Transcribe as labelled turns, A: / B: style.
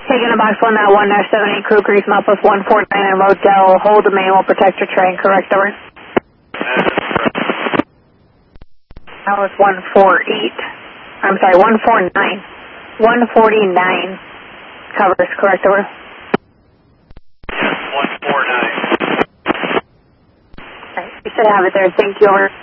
A: Taking a box 1 at 1-78 crew crease map with 149 and Rodell, hold the manual protector train, correct over? That was 148. I'm sorry, 149. 149 covers, correct over?
B: 149.
A: Alright, you should have it there, thank you over.